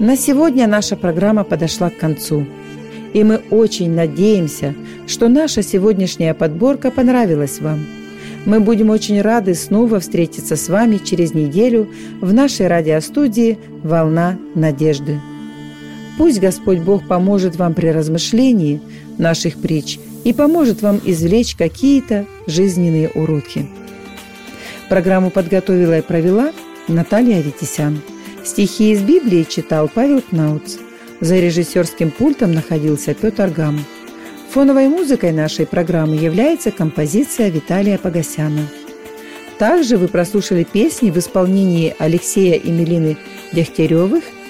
На сегодня наша программа подошла к концу. И мы очень надеемся, что наша сегодняшняя подборка понравилась вам. Мы будем очень рады снова встретиться с вами через неделю в нашей радиостудии «Волна надежды». Пусть Господь Бог поможет вам при размышлении наших притч и поможет вам извлечь какие-то жизненные уроки. Программу подготовила и провела Наталья Аветисян. Стихи из Библии читал Павел Кнауц. За режиссерским пультом находился Петр Гам. Фоновой музыкой нашей программы является композиция Виталия Погосяна. Также вы прослушали песни в исполнении Алексея и Милины Дегтяревых